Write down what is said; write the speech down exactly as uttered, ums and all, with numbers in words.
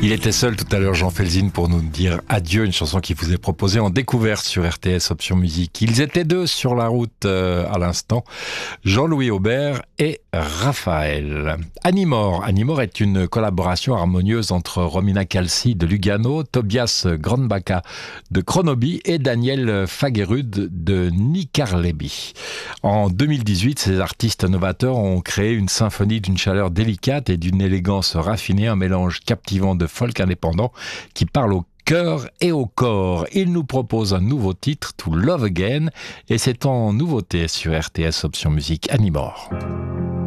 Il était seul tout à l'heure, Jean Felzine, pour nous dire adieu, une chanson qui vous est proposée en découverte sur R T S Option Musique. Ils étaient deux sur la route euh, à l'instant, Jean-Louis Aubert et Raphaël. Animor. Animor est une collaboration harmonieuse entre Romina Calci de Lugano, Tobias Grandbacka de Kronoby et Daniel Fagerud de Nikarleby. En deux mille dix-huit, ces artistes novateurs ont créé une symphonie d'une chaleur délicate et d'une élégance raffinée, un mélange captivant de folk indépendant qui parle au cœur et au corps. Il nous propose un nouveau titre, To Love Again, et c'est en nouveauté sur R T S Option Musique Animor.